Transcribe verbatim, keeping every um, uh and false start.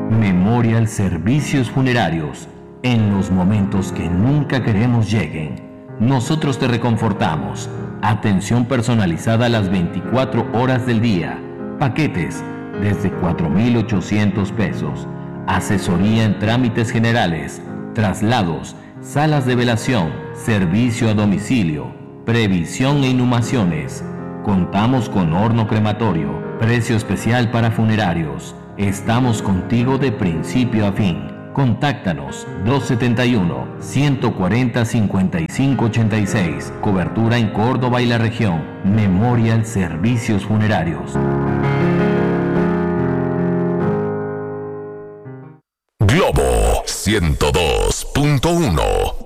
Memorial Servicios Funerarios. En los momentos que nunca queremos lleguen, nosotros te reconfortamos. Atención personalizada las veinticuatro horas del día. Paquetes desde cuatro mil ochocientos pesos. Asesoría en trámites generales, traslados, salas de velación, servicio a domicilio, previsión e inhumaciones. Contamos con horno crematorio, precio especial para funerarios. Estamos contigo de principio a fin. Contáctanos dos setenta y uno, ciento cuarenta, cincuenta y cinco ochenta y seis. Cobertura en Córdoba y la región. Memorial Servicios Funerarios. Globo ciento dos punto uno.